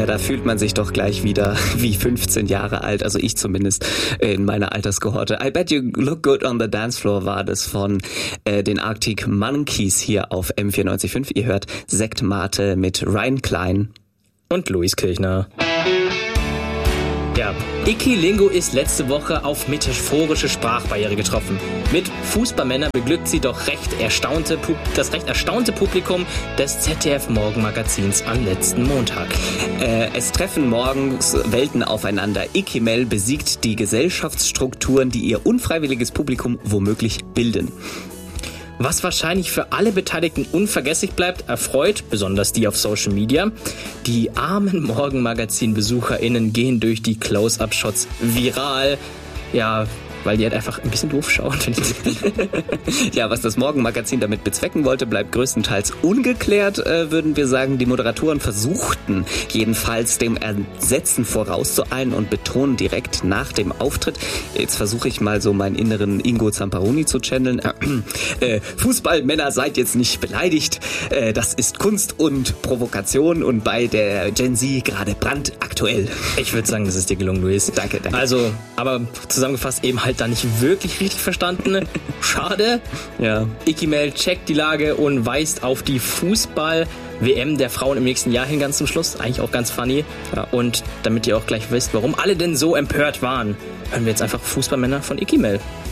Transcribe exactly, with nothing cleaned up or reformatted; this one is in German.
Ja, da fühlt man sich doch gleich wieder wie fünfzehn Jahre alt, also ich zumindest in meiner Alterskohorte. I Bet You Look Good on the Dance Floor war das von äh, den Arctic Monkeys hier auf M vierundneunzig Komma fünf. Ihr hört Sekt Mate mit Ryan Klein und Luis Kirchner. Ja, Ikilingo ist letzte Woche auf metaphorische Sprachbarriere getroffen. Mit Fußballmännern beglückt sie doch recht erstaunte, das recht erstaunte Publikum des Z D F-Morgenmagazins am letzten Montag. Äh, es treffen morgens Welten aufeinander. Ikimel besiegt die Gesellschaftsstrukturen, die ihr unfreiwilliges Publikum womöglich bilden. Was wahrscheinlich für alle Beteiligten unvergesslich bleibt, erfreut besonders die auf Social Media. Die armen Morgenmagazin-BesucherInnen gehen durch die Close-Up-Shots viral. Ja, weil die halt einfach ein bisschen doof schauen, finde ich. Ja, was das Morgenmagazin damit bezwecken wollte, bleibt größtenteils ungeklärt, äh, würden wir sagen. Die Moderatoren versuchten jedenfalls dem Entsetzen vorauszueilen und betonen direkt nach dem Auftritt, jetzt versuche ich mal so meinen inneren Ingo Zamparoni zu channeln, äh, Fußballmänner, seid jetzt nicht beleidigt, äh, das ist Kunst und Provokation und bei der Gen Z gerade brandaktuell. Ich würde sagen, das ist dir gelungen, Luis. Danke, danke. Also, aber zusammengefasst eben halt da nicht wirklich richtig verstanden. Schade. Ja. Ikimel checkt die Lage und weist auf die Fußball-W M der Frauen im nächsten Jahr hin, ganz zum Schluss. Eigentlich auch ganz funny. Ja. Und damit ihr auch gleich wisst, warum alle denn so empört waren, hören wir jetzt einfach Fußballmänner von Ikimel.